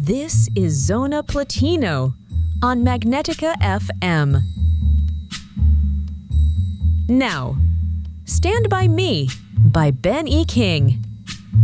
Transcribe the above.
This is Zona Platino on Magnetica FM. Now, Stand By Me by Ben E. King.